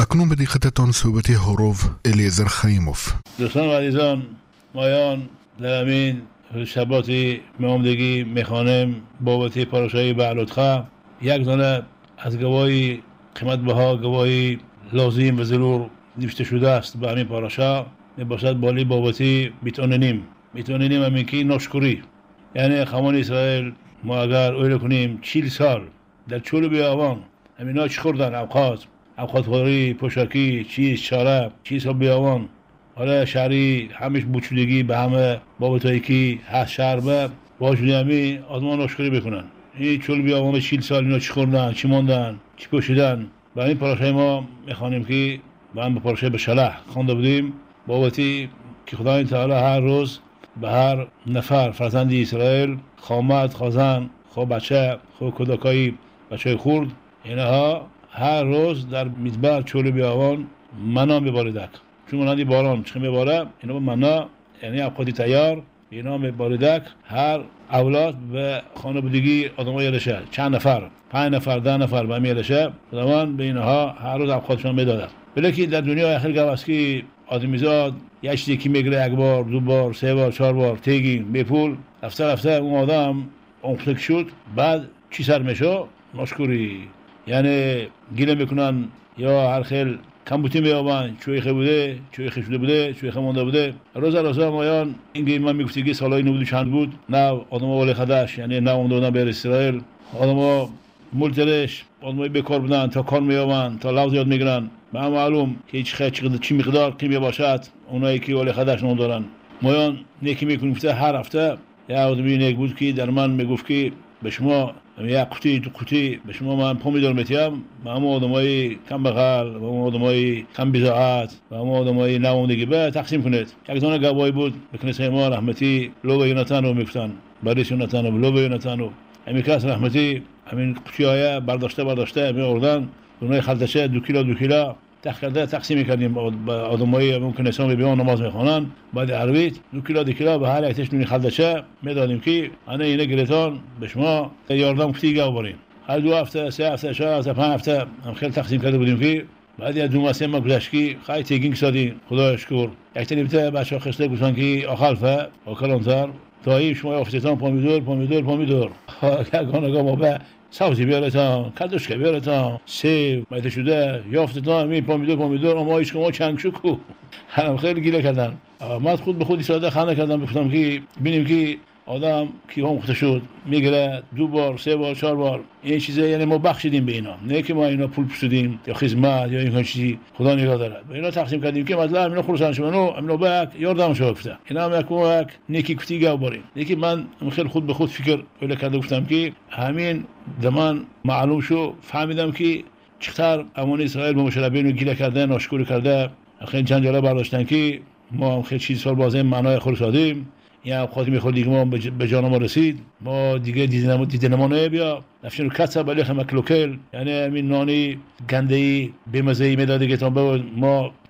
اکنون به دیقتتان صحبت حروف الیزر خیموف. دوستان و عزیزان، مایان درامین شباتی میامدگی میخوانم بابتی پاراشای بعلوتخه. یک دانه از گواهی قیمت بها، گواهی لازم و ضرور نوشته شده است به همین پاراشا. میباشد بالی بابتی میتونیم همین که ناشکری، یعنی خواهان اسرائیل ما اگر اویل کنیم 40 سال در چول بیابان همینا چی خوردن؟ اوقات خوری، پوشاکی، چیز چاره، چیز بیابان. حالا شهری همیش بوچودگی به همه بابتایی که هست شهر به واجودی همی آدمان ناشکری بکنن. این چول بیابان 40 سال اینا چی خوردن، چی موندن، چی پوشیدن. با این پاراشای ما میخوانیم که با هم به پاراشای به شلح خوانده بودیم بابتی که خدای تعالی هر روز به هر نفر فرزند اسرائیل، خامد، خازن، خو بچه، خو کودکای بچه خورد، اینها هر روز در میدبر چول بیابان منا میباریدک. چون منادی باران چه میباره اینا منا، یعنی اوقاتی تیار اینا میباریدک. هر اولاد به خانه بودگی آدمای رشه چند نفر، 5 نفر، 10 نفر به میرشه زمان به اینها هر روز اوقاتشون میدادن. ولی در دنیا خیلی گواسکی آدمیزاد یه چیزی که میگره 1 بار، 2 بار، 3 بار، 4 بار تیگی به پول رفته اون آدم اونفلک شد. بعد چی سر میشه؟ ناشکری، یعنی گیله میکنن یا هر خیل کمبوتی میابن، چوی خی بوده، چوی خی شده بوده، چوی خی مونده بوده. روز مایان این گیم من میگفتی که سالای 90 چند بود، نه آدم ولی خداش، یعنی نه اون دونم بر اسرائیل آدم مولترش آدمای بیکار بودن تا کار میابن تا لوز یاد میگیرن. ما معلوم که چی مقدار کی باشد اونایی که ولی خداش نون دارن. مایان نیکی میکنیم هر هفته. یا آدمی نیک بود که در من میگفت که به شما یک قوطی 2 قوطی به شما من پومیدور میتیم، با هم آدمای کم بغل، با هم آدمای کم بضاعت، با هم آدمای نوامدگی به تقسیم کنید. یک دانه گواهی بود به کنیسه ما رحمتی لوگ یوناتان رو میگفتن، باریس یوناتان و لوگ یوناتان و همین کس رحمتی همین قوطی‌های برداشته می آوردن دونه خلدشه 2 کیلو تقسیم می‌کردیم به آدمای ممکن است بیان نماز می‌خوانن. بعد عربیت 2 کیلو به هر یکش نون خلدشه میدادیم که انا اینا گرتان به شما یاردم قوطی گاو بریم. هر 2 هفته، 3 هفته، 4 هفته، 5 هفته هم خیلی تقسیم کرده بودیم که بعد از 2 ماه 3 ماه گذشت که خیلی تیگینگ سادی خدا شکر. یک تلیبته بچه‌ها خسته گفتن که آخالفه آکلانتر تایی شما افتتان پامیدور یگانگاه ما به سبزی بیارتان، کدوشکه بیارتان، سیب میده شده یافتتان می پامیدور اما هیچ ما چنگ شکو. هم خیلی گیله کردن. من خود به خودی ساده خانه کردم، گفتم که ببینیم که آدم کی هم خود شد میگره 2 بار، 3 بار، 4 بار این چیزه، یعنی ما بخشیدیم به اینا، نه که ما اینا پول پسودیم یا خدمت یا این چیزی خدا نگاه داره. به اینا تقسیم کردیم که مثلا اینا خلصان شونو اینا باک یاردم شو گفته اینا یک نیکی کتی گاو بریم. یکی من خیلی خود به خود فکر ولی کرده گفتم که همین زمان معلوم شو فهمیدم که چقدر امان اسرائیل با مشربین گیله کرده، ناشکری کرده، خیلی جنجاله برداشتن که ما هم خیلی چیز سال بازه معنای خلص دادیم. یا خاطی میخواد دیگه ما به جان ما رسید، ما دیگه دیدن ما نه بیا نفشون کاتسا بالی خمک لوکل، یعنی همین نانی گنده‌ای بمزه‌ای میداد دیگه تا ما